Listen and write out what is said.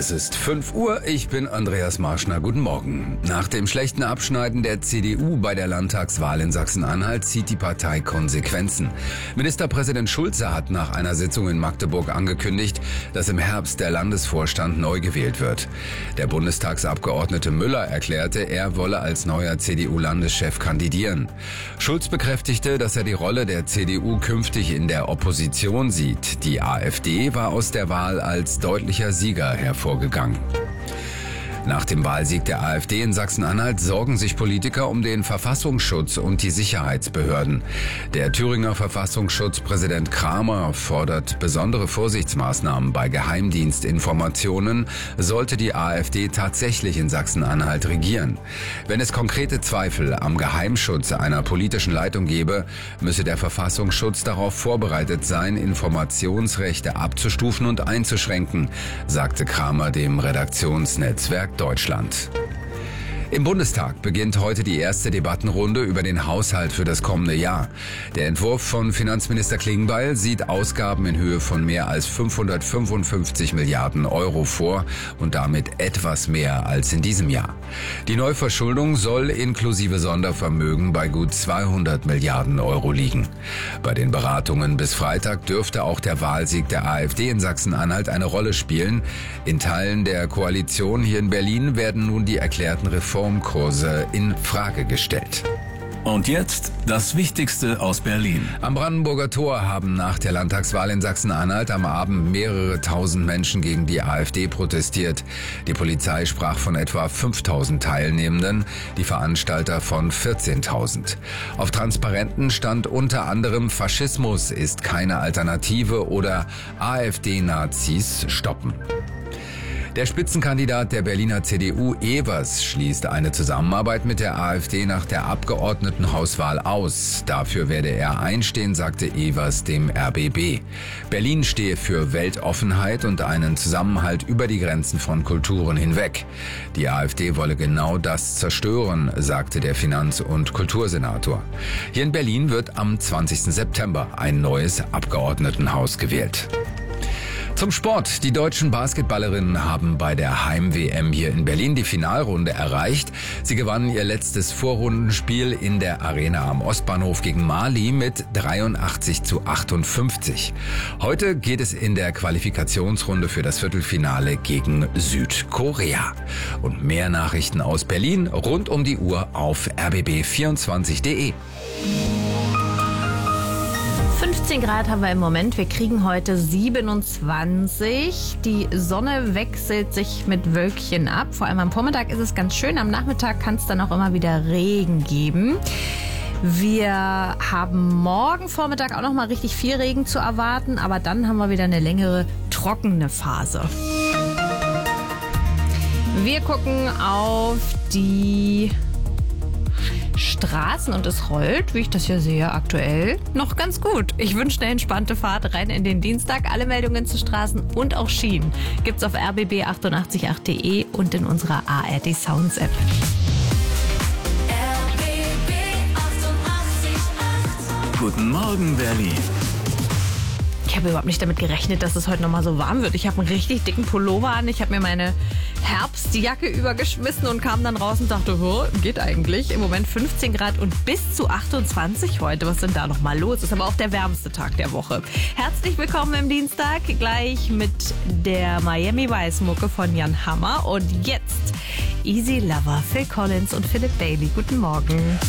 Es ist 5 Uhr, ich bin Andreas Marschner. Guten Morgen. Nach dem schlechten Abschneiden der CDU bei der Landtagswahl in Sachsen-Anhalt zieht die Partei Konsequenzen. Ministerpräsident Schulze hat nach einer Sitzung in Magdeburg angekündigt, dass im Herbst der Landesvorstand neu gewählt wird. Der Bundestagsabgeordnete Müller erklärte, er wolle als neuer CDU-Landeschef kandidieren. Schulz bekräftigte, dass er die Rolle der CDU künftig in der Opposition sieht. Die AfD war aus der Wahl als deutlicher Sieger hervorgegangen. Nach dem Wahlsieg der AfD in Sachsen-Anhalt sorgen sich Politiker um den Verfassungsschutz und die Sicherheitsbehörden. Der Thüringer Verfassungsschutzpräsident Kramer fordert besondere Vorsichtsmaßnahmen bei Geheimdienstinformationen, sollte die AfD tatsächlich in Sachsen-Anhalt regieren. Wenn es konkrete Zweifel am Geheimschutz einer politischen Leitung gebe, müsse der Verfassungsschutz darauf vorbereitet sein, Informationsrechte abzustufen und einzuschränken, sagte Kramer dem Redaktionsnetzwerk Deutschland. Im Bundestag beginnt heute die erste Debattenrunde über den Haushalt für das kommende Jahr. Der Entwurf von Finanzminister Klingbeil sieht Ausgaben in Höhe von mehr als 555 Milliarden Euro vor und damit etwas mehr als in diesem Jahr. Die Neuverschuldung soll inklusive Sondervermögen bei gut 200 Milliarden Euro liegen. Bei den Beratungen bis Freitag dürfte auch der Wahlsieg der AfD in Sachsen-Anhalt eine Rolle spielen. In Teilen der Koalition hier in Berlin werden nun die erklärten Reformkurse in Frage gestellt. Und jetzt das Wichtigste aus Berlin. Am Brandenburger Tor haben nach der Landtagswahl in Sachsen-Anhalt am Abend mehrere tausend Menschen gegen die AfD protestiert. Die Polizei sprach von etwa 5.000 Teilnehmenden, die Veranstalter von 14.000. Auf Transparenten stand unter anderem „Faschismus ist keine Alternative" oder „AfD-Nazis stoppen". Der Spitzenkandidat der Berliner CDU, Evers, schließt eine Zusammenarbeit mit der AfD nach der Abgeordnetenhauswahl aus. Dafür werde er einstehen, sagte Evers dem RBB. Berlin stehe für Weltoffenheit und einen Zusammenhalt über die Grenzen von Kulturen hinweg. Die AfD wolle genau das zerstören, sagte der Finanz- und Kultursenator. Hier in Berlin wird am 20. September ein neues Abgeordnetenhaus gewählt. Zum Sport. Die deutschen Basketballerinnen haben bei der Heim-WM hier in Berlin die Finalrunde erreicht. Sie gewannen ihr letztes Vorrundenspiel in der Arena am Ostbahnhof gegen Mali mit 83:58. Heute geht es in der Qualifikationsrunde für das Viertelfinale gegen Südkorea. Und mehr Nachrichten aus Berlin rund um die Uhr auf rbb24.de. 15 Grad haben wir im Moment. Wir kriegen heute 27. Die Sonne wechselt sich mit Wölkchen ab. Vor allem am Vormittag ist es ganz schön. Am Nachmittag kann es dann auch immer wieder Regen geben. Wir haben morgen Vormittag auch noch mal richtig viel Regen zu erwarten. Aber dann haben wir wieder eine längere trockene Phase. Wir gucken auf die Straßen und es rollt, wie ich das hier sehe, aktuell noch ganz gut. Ich wünsche eine entspannte Fahrt rein in den Dienstag. Alle Meldungen zu Straßen und auch Schienen gibt's auf rbb888.de und in unserer ARD Sounds App. RBB 88.8. Guten Morgen, Berlin. Ich habe überhaupt nicht damit gerechnet, dass es heute noch mal so warm wird. Ich habe einen richtig dicken Pullover an. Ich habe mir meine Herbstjacke übergeschmissen und kam dann raus und dachte, geht eigentlich. Im Moment 15 Grad und bis zu 28 heute. Was ist denn da noch mal los? Ist aber auch der wärmste Tag der Woche. Herzlich willkommen im Dienstag. Gleich mit der Miami Vice Mucke von Jan Hammer. Und jetzt Easy Lover, Phil Collins und Philip Bailey. Guten Morgen.